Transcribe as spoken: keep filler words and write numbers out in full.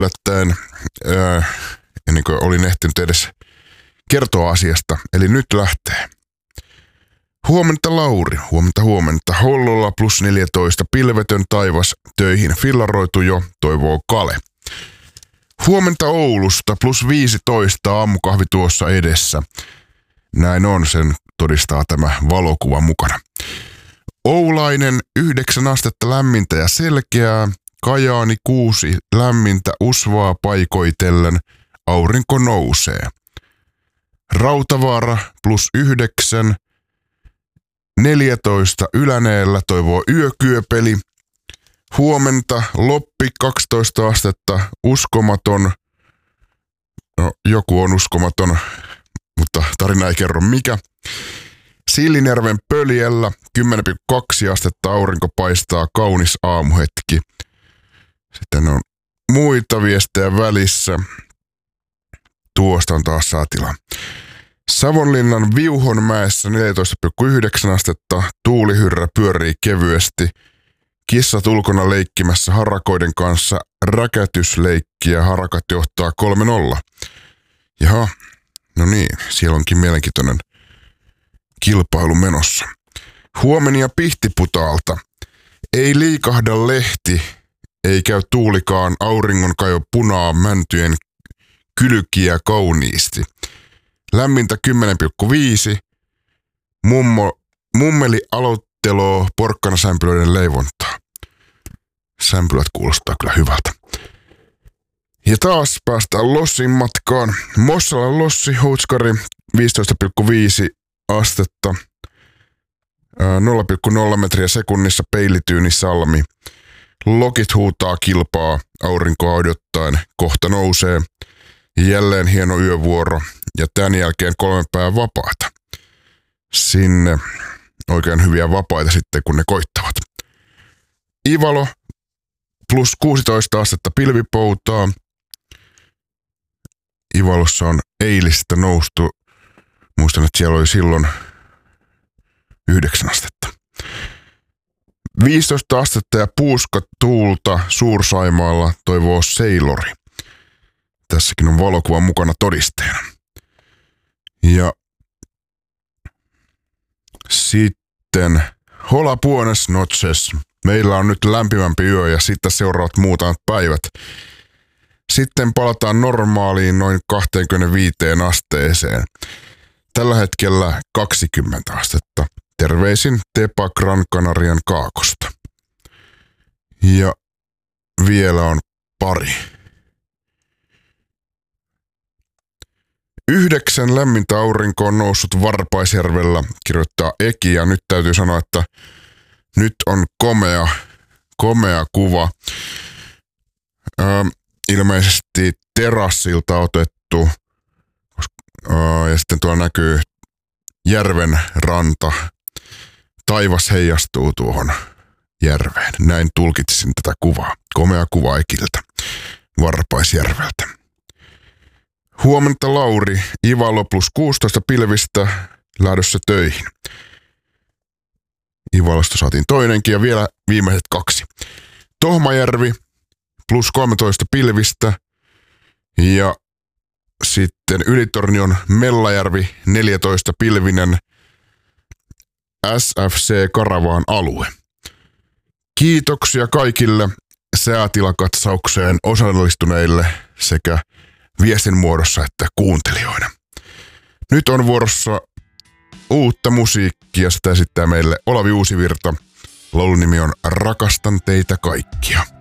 yllättäen, ää, ennen kuin olin ehtinyt edes kertoa asiasta. Eli nyt lähtee. Huomenta Lauri, huomenta huomenta. Hollolla plus neljätoista, pilvetön taivas, töihin fillaroitu jo, toivoo Kale. Huomenta Oulusta plus viisitoista, aamukahvi tuossa edessä. Näin on, sen todistaa tämä valokuva mukana. Oulainen yhdeksän astetta lämmintä ja selkeää. Kajaani kuusi lämmintä usvaa paikoitellen. Aurinko nousee. Rautavaara plus yhdeksän. neljätoista Yläneellä toivoo yökyöpeli. Huomenta Loppi kaksitoista astetta. Uskomaton. No, joku on uskomaton, mutta tarina ei kerro mikä. Sillinjärven Pöljällä kymmenen pilkku kaksi astetta, aurinko paistaa, kaunis aamuhetki. Sitten on muita viestejä välissä. Tuosta on taas saatila. Savonlinnan Viuhonmäessä neljätoista pilkku yhdeksän astetta, tuulihyrrä pyörii kevyesti. Kissat ulkona leikkimässä harakoiden kanssa, räkätysleikkiä, harakat johtaa kolme nolla. Jaha, no niin, siellä onkin mielenkiintoinen kilpailu menossa. Huomenia Pihtiputaalta. Ei liikahda lehti, ei käy tuulikaan, auringon kajo punaa mäntyjen kylkiä kauniisti. Lämmintä kymmenen pilkku viisi. Mummo, mummeli aloitteloo porkkanasämpylöiden leivontaa. Sämpylät kuulostaa kyllä hyvältä. Ja taas päästään Lossin matkaan. Mossalan Lossi, Houtskari, viisitoista pilkku viisi astetta. nolla pilkku nolla metriä sekunnissa, Peilityyni Salmi. Lokit huutaa kilpaa, aurinkoa odottaen, kohta nousee. Jälleen hieno yövuoro ja tämän jälkeen kolme päivää vapaata. Sinne oikein hyviä vapaita sitten, kun ne koittavat. Ivalo plus kuusitoista astetta pilvipoutaa. Ivalossa on eilistä noustu. Muistan, että siellä oli silloin yhdeksän astetta. viisitoista astetta ja puuska tuulta Suur-Saimaalla, toivoo Seilori. Tässäkin on valokuva mukana todisteena. Ja sitten Hola buenas noches. Meillä on nyt lämpimämpi yö ja sitten seuraavat muutamat päivät. Sitten palataan normaaliin noin kaksikymmentäviisi asteeseen. Tällä hetkellä kaksikymmentä astetta. Terveisin Tepa Gran Canarian Kaakosta. Ja vielä on pari. Yhdeksän lämmintä aurinko on noussut Varpaisjärvellä, kirjoittaa Eki, ja nyt täytyy sanoa, että nyt on komea, komea kuva. Ö, ilmeisesti terassilta otettu, ö, ja sitten tuolla näkyy järven ranta. Taivas heijastuu tuohon järveen. Näin tulkitsin tätä kuvaa. Komea kuva Ekiltä Varpaisjärveltä. Huomenta Lauri, Ivalo plus kuusitoista pilvistä, lähdössä töihin. Ivalosta saatiin toinenkin ja vielä viimeiset kaksi. Tohmajärvi plus kolmetoista pilvistä ja sitten Ylitornion Mellajärvi neljätoista pilvinen S F C Karavaan alue. Kiitoksia kaikille säätilakatsaukseen osallistuneille sekä viestin muodossa että kuuntelijoina. Nyt on vuorossa uutta musiikkia, sitä esittää meille Olavi Uusivirta. Laulun nimi on Rakastan teitä kaikkia.